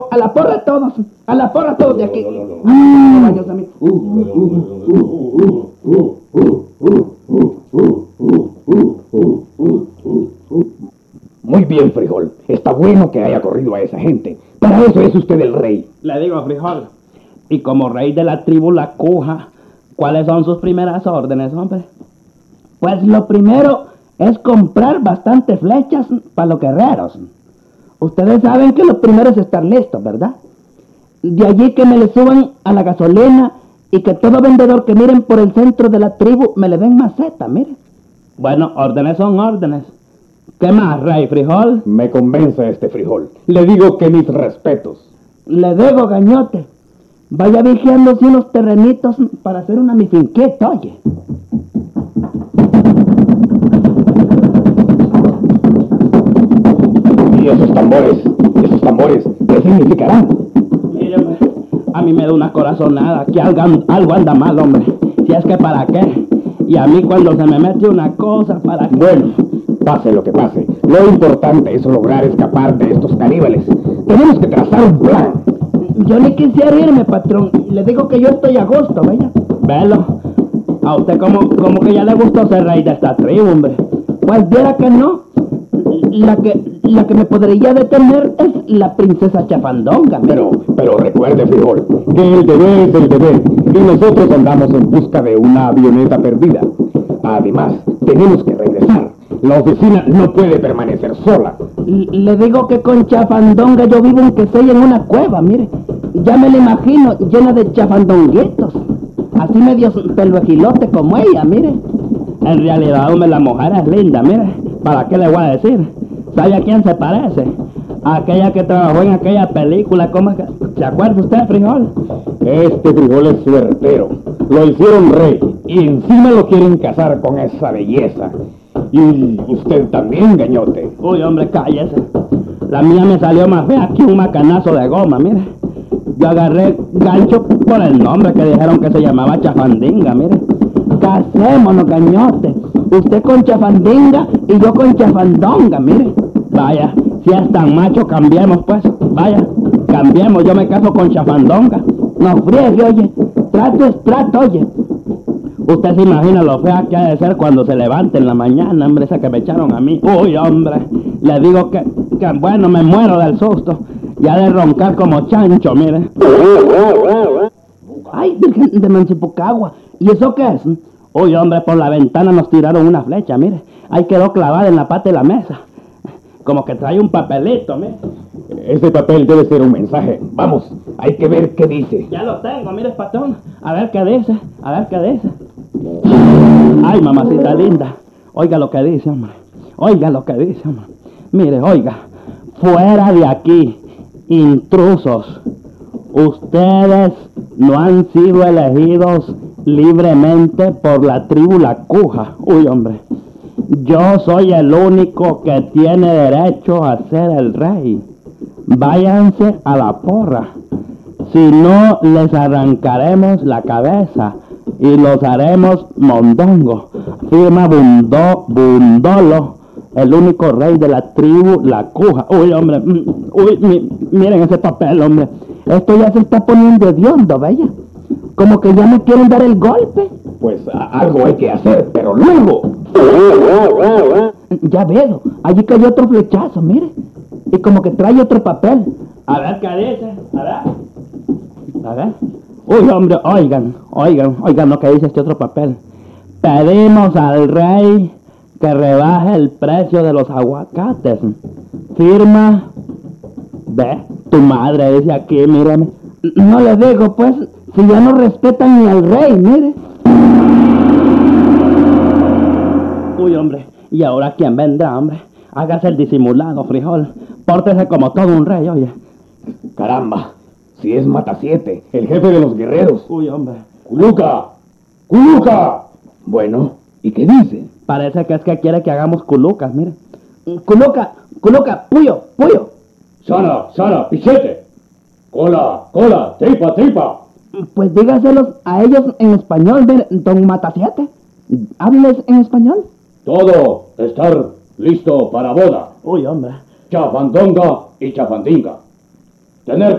A la porra todos, a la porra todos de aquí. Baños a mí. Muy bien, Frijol. Está bueno que haya corrido a esa gente. Para eso es usted el rey. Le digo, Frijol, y como rey de la tribu La Cuja, ¿cuáles son sus primeras órdenes, hombre? Pues lo primero es comprar bastantes flechas para los guerreros. Ustedes saben que lo primero es estar listos, ¿verdad? De allí que me le suban a la gasolina y que todo vendedor que miren por el centro de la tribu me le den maceta, mire. Bueno, órdenes son órdenes. ¿Qué más, rey Frijol? Me convence este Frijol. Le digo que mis respetos. Le debo, gañote. Vaya vigiándose unos terrenitos para hacer una mi finqueta, oye. ¿Y esos tambores, qué significarán? Mire, hombre, a mí me da una corazonada, que algo anda mal, hombre. Si es que para qué. Y a mí cuando se me mete una cosa, ¿para qué? Bueno, pase lo que pase, lo importante es lograr escapar de estos caníbales. Tenemos que trazar un plan. Yo ni quisiera irme, patrón. Le digo que yo estoy a gusto, vaya. Velo. A usted como que ya le gustó ser rey de esta tribu, hombre. Pues viera que no. La que me podría detener es la princesa Chafandonga. Pero recuerde, Frijol, que el deber es el deber. Y nosotros andamos en busca de una avioneta perdida. Además, tenemos que regresar. La oficina no puede permanecer sola. Le digo que con Chafandonga yo vivo aunque sea en una cueva, mire. Ya me la imagino llena de chafandonguitos. Así medio peluejilote como ella, mire. En realidad, hombre, la mujer es linda, mire. ¿Para qué le voy a decir? ¿Sabe a quién se parece? A aquella que trabajó en aquella película, ¿cómo es que? ¿Se acuerda usted, Frijol? Este Frijol es suertero. Lo hicieron rey y encima lo quieren casar con esa belleza. Y usted también, gañote. Uy, hombre, cállese. La mía me salió más fea que un macanazo de goma, mire. Yo agarré gancho por el nombre que dijeron que se llamaba Chafandinga, mire. Casémonos, gañote. Usted con Chafandinga y yo con Chafandonga, mire. Vaya, si es tan macho, cambiemos, pues. Vaya, cambiemos. Yo me caso con Chafandonga. No friegue, oye. Trato es trato, oye. Usted se imagina lo fea que ha de ser cuando se levante en la mañana, hombre, esa que me echaron a mí. Uy, hombre, le digo que bueno, me muero del susto. Ya de roncar como chancho, mire. Ay, Virgen de Mansipocagua. ¿Y eso qué es? Uy, hombre, por la ventana nos tiraron una flecha, mire. Ahí quedó clavada en la pata de la mesa. Como que trae un papelito, mire. Ese papel debe ser un mensaje. Vamos, hay que ver qué dice. Ya lo tengo, mire, patrón. A ver qué dice, a ver qué dice. Ay, mamacita linda. Oiga lo que dice, hombre. Oiga lo que dice, hombre. Mire, oiga. Fuera de aquí, intrusos. Ustedes no han sido elegidos libremente por la tribu La Cuja. Uy, hombre. Yo soy el único que tiene derecho a ser el rey. Váyanse a la porra. Si no, les arrancaremos la cabeza y los haremos mondongo. Firma Bundolo, el único rey de la tribu La Cuja. Uy, hombre, miren ese papel, hombre. Esto ya se está poniendo hediondo, vaya. Como que ya me quieren dar el golpe. Pues algo hay que hacer, pero luego. Ya veo, allí cayó otro flechazo, mire. Y como que trae otro papel. A ver qué dice, a ver. Uy, hombre, oigan lo que dice este otro papel. Pedimos al rey que rebaje el precio de los aguacates. Firma. Ve, tu madre dice aquí, mírame. No le digo, pues, si ya no respetan ni al rey, mire. Uy, hombre, ¿y ahora quién vendrá, hombre? Hágase el disimulado, Frijol. Pórtese como todo un rey, oye. Caramba, si es Matasiete, el jefe de los guerreros. Uy, hombre. ¡Culuca! ¡Culuca! Bueno, ¿y qué dice? Parece que es que quiere que hagamos culucas, mire. Culuca, puyo. Sana, pichete. Cola, tripa. Pues dígaselos a ellos en español, don Matasiete. ¿Hables en español? Todo estar listo para boda. Uy, hombre. Chafandonga y Chafandinga. Tener